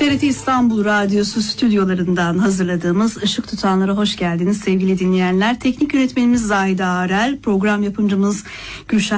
TRT İstanbul Radyosu stüdyolarından hazırladığımız Işık Tutanlara hoş geldiniz sevgili dinleyenler. Teknik yönetmenimiz Zahide Arel, program yapımcımız Gülşah